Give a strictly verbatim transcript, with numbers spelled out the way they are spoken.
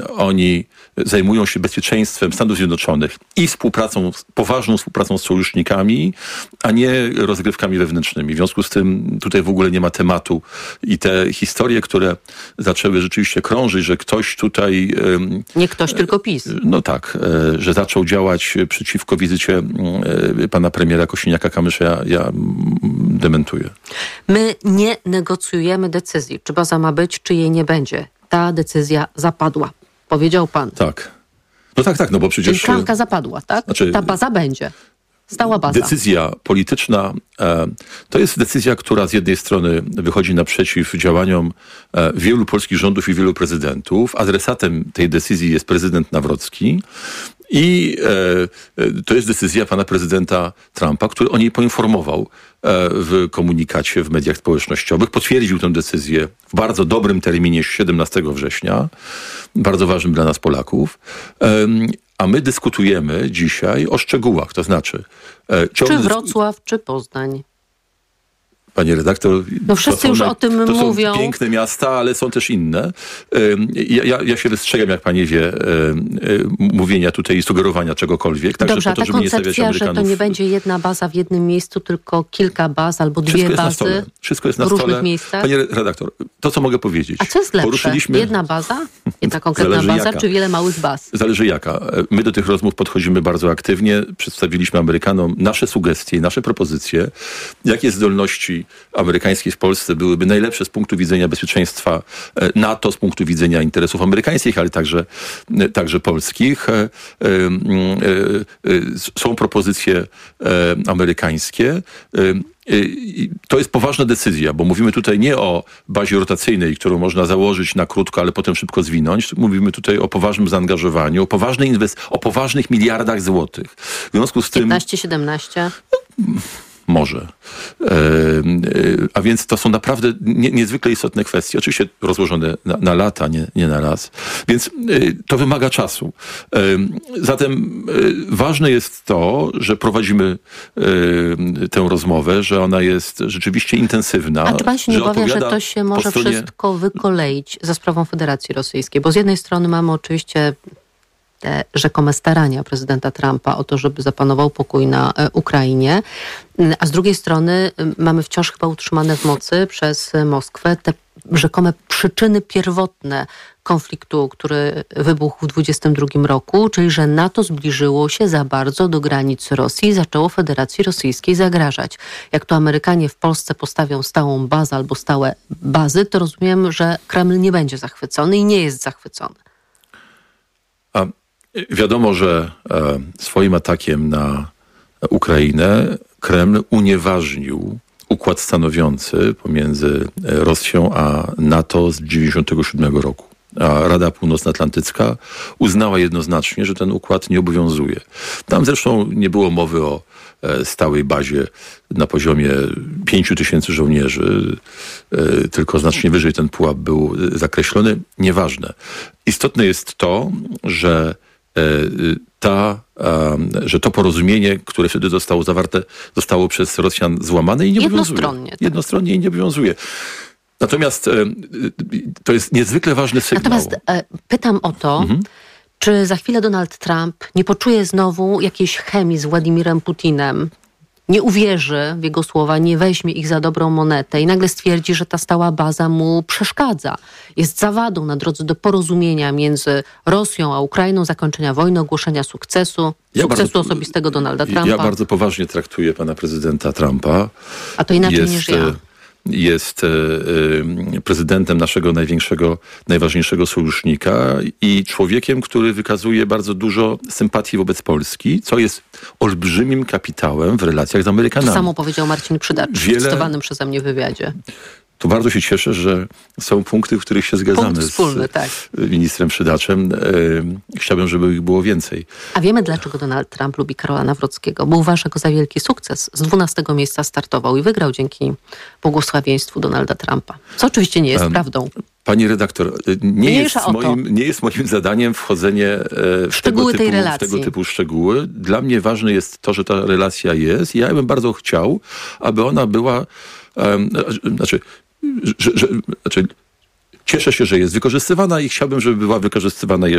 oni zajmują się bezpieczeństwem Stanów Zjednoczonych i współpracą, poważną współpracą z sojusznikami, a nie rozgrywkami wewnętrznymi. W związku z tym tutaj w ogóle nie ma tematu i te historie, które zaczęły rzeczywiście krążyć, że ktoś tutaj... Nie ktoś, tylko PiS. No tak, że zaczął działać przeciwko wizycie pana premiera Kosiniaka-Kamysza, ja, ja dementuję. My nie negocjujemy decyzji, czy baza ma być, czy jej nie będzie. Ta decyzja zapadła. Powiedział pan. Tak. No tak, tak, no bo przecież... Czyli klamka zapadła, tak? Znaczy, ta baza będzie. Stała baza. Decyzja polityczna e, to jest decyzja, która z jednej strony wychodzi naprzeciw działaniom e, wielu polskich rządów i wielu prezydentów. Adresatem tej decyzji jest prezydent Nawrocki. I e, to jest decyzja pana prezydenta Trumpa, który o niej poinformował e, w komunikacie w mediach społecznościowych. Potwierdził tę decyzję w bardzo dobrym terminie siedemnastego września, bardzo ważnym dla nas Polaków. E, a my dyskutujemy dzisiaj o szczegółach, to znaczy... E, czy Wrocław, dysku... czy Poznań? Panie redaktor, no wszyscy już są, o tym to mówią. Są piękne miasta, ale są też inne. Ja, ja, ja się wystrzegam, jak pani wie, mówienia tutaj i sugerowania czegokolwiek. Także Dobrze, po to, a ta żeby nie stawiać koncepcja, Amerykanów... że to nie będzie jedna baza w jednym miejscu, tylko kilka baz albo dwie Wszystko bazy jest Wszystko jest na w różnych stole. miejscach. Panie redaktor, to co mogę powiedzieć? A co jest lepsze? Poruszyliśmy... Jedna baza? Jedna konkretna baza, jaka. czy wiele małych baz? Zależy jaka. My do tych rozmów podchodzimy bardzo aktywnie. Przedstawiliśmy Amerykanom nasze sugestie, nasze propozycje, jakie zdolności amerykańskie w Polsce byłyby najlepsze z punktu widzenia bezpieczeństwa NATO, z punktu widzenia interesów amerykańskich, ale także, także polskich. Są propozycje amerykańskie. To jest poważna decyzja, bo mówimy tutaj nie o bazie rotacyjnej, którą można założyć na krótko, ale potem szybko zwinąć. Mówimy tutaj o poważnym zaangażowaniu, o, poważnej inwest- o poważnych miliardach złotych. W związku z tym... piętnaście siedemnaście Może. E, e, a więc to są naprawdę nie, niezwykle istotne kwestie. Oczywiście rozłożone na, na lata, nie, nie na raz. Więc e, to wymaga czasu. E, zatem e, ważne jest to, że prowadzimy e, tę rozmowę, że ona jest rzeczywiście intensywna. A czy pan się nie obawia, że to się może stronie... wszystko wykoleić za sprawą Federacji Rosyjskiej? Bo z jednej strony mamy oczywiście te rzekome starania prezydenta Trumpa o to, żeby zapanował pokój na Ukrainie, a z drugiej strony mamy wciąż chyba utrzymane w mocy przez Moskwę te rzekome przyczyny pierwotne konfliktu, który wybuchł w dwudziestym drugim roku, czyli że NATO zbliżyło się za bardzo do granic Rosji i zaczęło Federacji Rosyjskiej zagrażać. Jak to Amerykanie w Polsce postawią stałą bazę albo stałe bazy, to rozumiem, że Kreml nie będzie zachwycony i nie jest zachwycony. A wiadomo, że e, swoim atakiem na Ukrainę Kreml unieważnił układ stanowiący pomiędzy Rosją a NATO z dziewięćdziesiątego siódmego roku. A Rada Północnoatlantycka uznała jednoznacznie, że ten układ nie obowiązuje. Tam zresztą nie było mowy o e, stałej bazie na poziomie pięciu tysięcy żołnierzy, e, tylko znacznie wyżej ten pułap był zakreślony. Nieważne. Istotne jest to, że e, ta, e, że to porozumienie, które wtedy zostało zawarte, zostało przez Rosjan złamane i nie obowiązuje. Jednostronnie. Tak. Jednostronnie i nie obowiązuje. Natomiast e, to jest niezwykle ważny sygnał. Natomiast e, pytam o to, mhm. czy za chwilę Donald Trump nie poczuje znowu jakiejś chemii z Władimirem Putinem, nie uwierzy w jego słowa, nie weźmie ich za dobrą monetę i nagle stwierdzi, że ta stała baza mu przeszkadza. Jest zawadą na drodze do porozumienia między Rosją a Ukrainą, zakończenia wojny, ogłoszenia sukcesu, ja sukcesu bardzo, osobistego Donalda Trumpa. Ja bardzo poważnie traktuję pana prezydenta Trumpa. A to inaczej jest, niż ja. Jest prezydentem naszego największego, najważniejszego sojusznika i człowiekiem, który wykazuje bardzo dużo sympatii wobec Polski, co jest olbrzymim kapitałem w relacjach z Amerykanami. To samo powiedział Marcin Przydacz Wiele... w cytowanym przeze mnie wywiadzie. To bardzo się cieszę, że są punkty, w których się zgadzamy Punkt wspólny, z tak. ministrem Przydaczem. Chciałbym, żeby ich było więcej. A wiemy, dlaczego Donald Trump lubi Karola Nawrockiego, bo uważa go za wielki sukces. Z dwunastego miejsca startował i wygrał dzięki błogosławieństwu Donalda Trumpa. Co oczywiście nie jest um, prawdą. Pani redaktor, nie jest, moim, nie jest moim zadaniem wchodzenie w szczegóły tego, tej typu, relacji. w tego typu szczegóły. Dla mnie ważne jest to, że ta relacja jest. Ja bym bardzo chciał, aby ona była... Um, znaczy, że, że, znaczy cieszę się, że jest wykorzystywana i chciałbym, żeby była wykorzystywana jeszcze